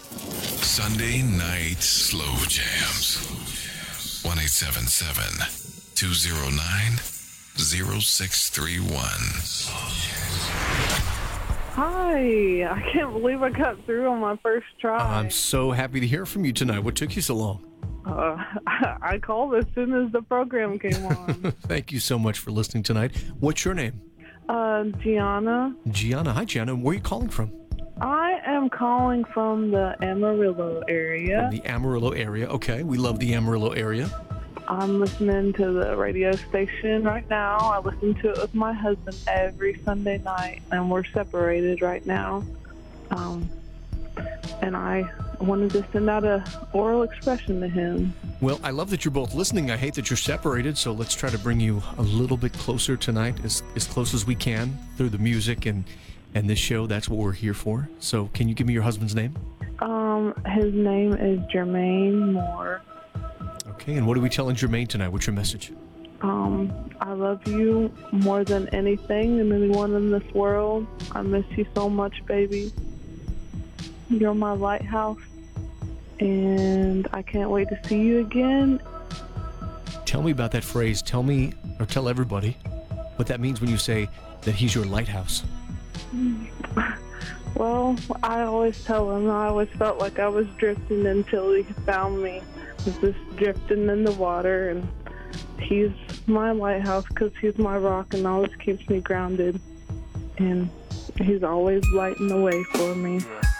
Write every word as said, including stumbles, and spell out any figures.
Sunday Night Slow Jams. one eight seven seven, two oh nine, oh six three one. Hi, I can't believe I got through on my first try. I'm so happy to hear from you tonight. What took you so long? Uh, I called as soon as the program came on. Thank you so much for listening tonight. What's your name? Uh, Gianna. Gianna. Hi, Gianna. Where are you calling from? I am calling from the Amarillo area. From the Amarillo area. Okay, we love the Amarillo area. I'm listening to the radio station right now. I listen to it with my husband every Sunday night, and we're separated right now. Um, and I wanted to send out a oral expression to him. Well, I love that you're both listening. I hate that you're separated, so let's try to bring you a little bit closer tonight, as, as close as we can, through the music and, and this show. That's what we're here for. So can you give me your husband's name? Um, his name is Jermaine Moore. Okay, and what are we telling Jermaine tonight? What's your message? Um, I love you more than anything and anyone in this world. I miss you so much, baby. You're my lighthouse, and I can't wait to see you again. Tell me about that phrase. Tell me, or tell everybody, what that means when you say that he's your lighthouse. Well, I always tell him I always felt like I was drifting until he found me. I was just drifting in the water, and he's my lighthouse because he's my rock and always keeps me grounded. And he's always lighting the way for me.